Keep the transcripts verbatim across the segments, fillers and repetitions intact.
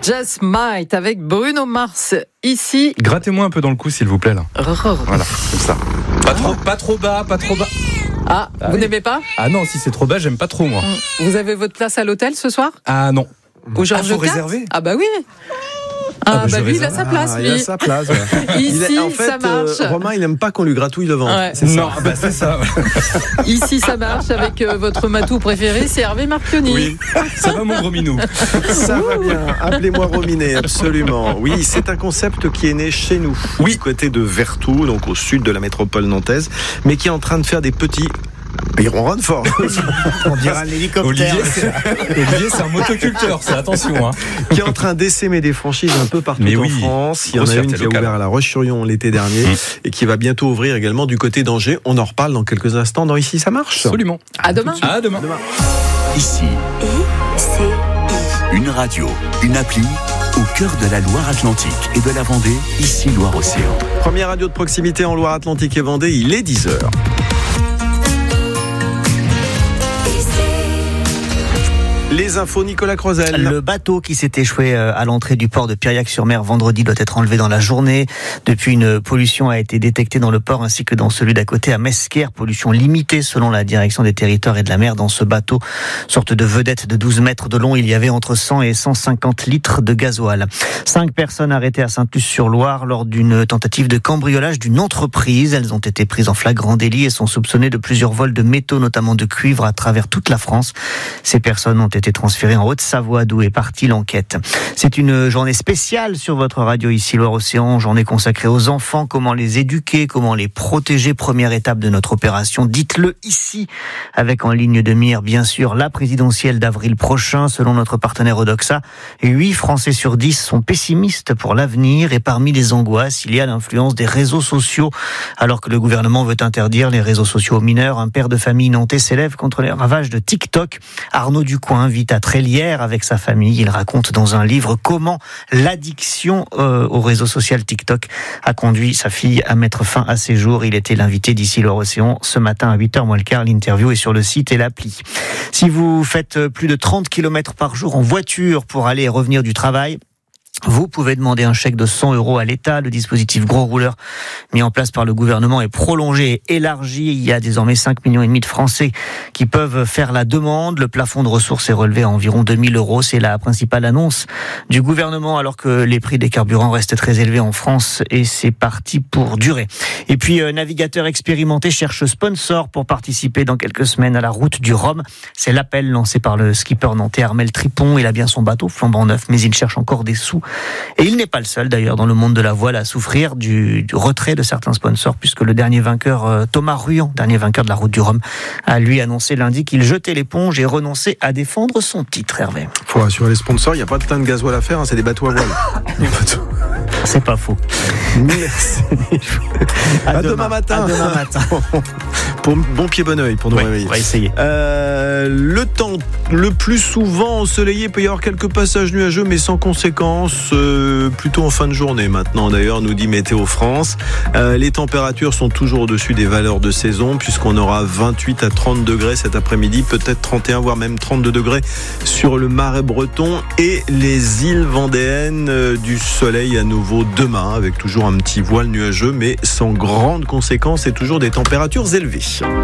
Just Might avec Bruno Mars ici. Grattez-moi un peu dans le cou s'il vous plaît là. Voilà, comme ça. Pas trop, pas trop bas, pas trop bas. Ah, ah vous oui. n'aimez pas ? Ah non, si c'est trop bas, j'aime pas trop moi. Vous avez votre place à l'hôtel ce soir ? Ah non. Au Georges ah, faut quatre ? réserver ? Ah bah oui. Ah, ah bah, bah lui, réserve. il a sa place, ah, lui. Il a sa place. Ouais. Ici, il est, en fait, ça marche. Euh, Romain, il n'aime pas qu'on lui gratouille le ventre. Ouais. C'est non, ça. bah c'est ça. Ici, ça marche avec euh, votre matou préféré, c'est Hervé Marchionni. Oui, ça va mon gros minou. Ça va bien. Appelez-moi Rominet, absolument. Oui, c'est un concept qui est né chez nous, oui. du côté de Vertou, donc au sud de la métropole nantaise, mais qui est en train de faire des petits. Il ronronne fort. On dirait un hélicoptère. Olivier, c'est, Olivier, c'est un motoculteur, c'est attention. Hein. Qui est en train d'essaimer des franchises un peu partout Mais en oui, France. Il y en a une qui a ouvert à La Roche-sur-Yon l'été dernier mmh. et qui va bientôt ouvrir également du côté d'Angers. On en reparle dans quelques instants dans Ici ça marche. Absolument. À demain. À demain. demain. Ici. I C I. Une radio, une appli au cœur de la Loire-Atlantique et de la Vendée, ici Loire-Océan. Première radio de proximité en Loire-Atlantique et Vendée, il est dix heures. Les infos, Nicolas Crozel. Le bateau qui s'est échoué à l'entrée du port de Piriac-sur-Mer vendredi doit être enlevé dans la journée. Depuis, une pollution a été détectée dans le port ainsi que dans celui d'à côté à Mesquer. Pollution limitée selon la direction des territoires et de la mer. Dans ce bateau, sorte de vedette de douze mètres de long, il y avait entre cent et cent cinquante litres de gasoil. Cinq personnes arrêtées à Sainte-Luce-sur-Loire lors d'une tentative de cambriolage d'une entreprise. Elles ont été prises en flagrant délit et sont soupçonnées de plusieurs vols de métaux, notamment de cuivre, à travers toute la France. Ces personnes ont été transféré en Haute-Savoie, d'où est partie l'enquête. C'est une journée spéciale sur votre radio ici Loire-Océan, journée consacrée aux enfants, comment les éduquer, comment les protéger, première étape de notre opération. Dites-le ici, avec en ligne de mire, bien sûr, la présidentielle d'avril prochain, selon notre partenaire Odoxa. huit Français sur dix sont pessimistes pour l'avenir et parmi les angoisses, il y a l'influence des réseaux sociaux. Alors que le gouvernement veut interdire les réseaux sociaux aux mineurs, un père de famille nantais s'élève contre les ravages de TikTok. Arnaud Ducoing vit à Trélière avec sa famille. Il raconte dans un livre comment l'addiction euh, au réseau social TikTok a conduit sa fille à mettre fin à ses jours. Il était l'invité d'Ici Loire-Océan ce matin à huit heures moins le quart. L'interview est sur le site et l'appli. Si vous faites plus de trente kilomètres par jour en voiture pour aller et revenir du travail, vous pouvez demander un chèque de cent euros à l'État. Le dispositif gros rouleur mis en place par le gouvernement est prolongé et élargi. Il y a désormais cinq millions et demi de Français qui peuvent faire la demande. Le plafond de ressources est relevé à environ deux mille euros. C'est la principale annonce du gouvernement alors que les prix des carburants restent très élevés en France et c'est parti pour durer. Et puis, euh, navigateur expérimenté cherche sponsor pour participer dans quelques semaines à la route du Rhum. C'est l'appel lancé par le skipper nantais Armel Tripon. Il a bien son bateau flambant neuf, mais il cherche encore des sous. Et il n'est pas le seul d'ailleurs dans le monde de la voile à souffrir du, du retrait de certains sponsors puisque le dernier vainqueur, euh, Thomas Ruyant, dernier vainqueur de la route du Rhum, a lui annoncé lundi qu'il jetait l'éponge et renonçait à défendre son titre. Hervé. Faut rassurer les sponsors, il n'y a pas de plein de gasoil à faire, hein, c'est des bateaux à voile. C'est pas faux. Merci. À, à demain, demain matin. À demain matin. Pour bon pied bon oeil pour nous oui, réveiller. On va essayer. Euh, le temps le plus souvent ensoleillé, il peut y avoir quelques passages nuageux mais sans conséquences, euh, plutôt en fin de journée maintenant d'ailleurs, nous dit Météo France. Euh, les températures sont toujours au-dessus des valeurs de saison puisqu'on aura vingt-huit à trente degrés cet après-midi, peut-être trente et un voire même trente-deux degrés sur le Marais breton et les îles vendéennes. Euh, du soleil à nouveau demain avec toujours un petit voile nuageux mais sans grandes conséquences et toujours des températures élevées.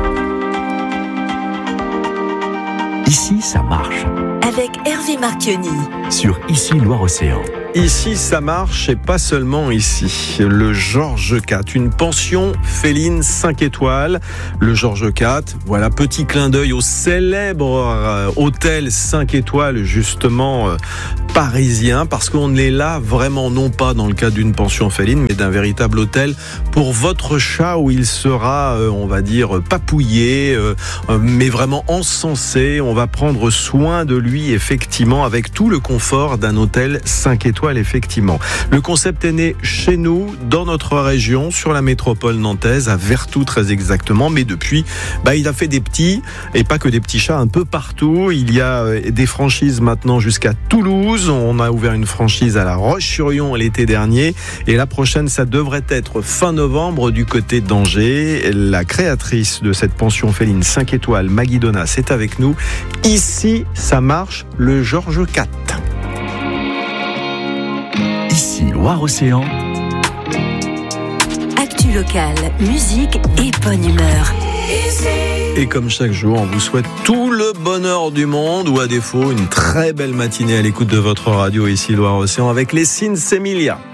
Ici, ça marche. Avec Hervé Marchionni. Sur Ici Loire-Océan. Ici, ça marche et pas seulement ici. Le Georges quatre, une pension féline cinq étoiles. Le Georges quatre, voilà, petit clin d'œil au célèbre euh, hôtel cinq étoiles, justement euh, parisien, parce qu'on est là vraiment non pas dans le cadre d'une pension féline, mais d'un véritable hôtel pour votre chat où il sera, euh, on va dire, papouillé, euh, euh, mais vraiment encensé. On va prendre soin de lui, effectivement, avec tout le confort d'un hôtel cinq étoiles. Effectivement. Le concept est né chez nous, dans notre région, sur la métropole nantaise, à Vertou très exactement, mais depuis, bah, il a fait des petits, et pas que des petits chats, un peu partout. Il y a des franchises maintenant jusqu'à Toulouse, on a ouvert une franchise à La Roche-sur-Yon l'été dernier, et la prochaine, ça devrait être fin novembre du côté d'Angers. La créatrice de cette pension féline cinq étoiles, Maggie Donat, c'est avec nous. Ici, ça marche, le Georges quatre. Loire-Océan. Actu locale, musique et bonne humeur. Et comme chaque jour, on vous souhaite tout le bonheur du monde, ou à défaut, une très belle matinée à l'écoute de votre radio ici Loire-Océan avec les Sinsemilia.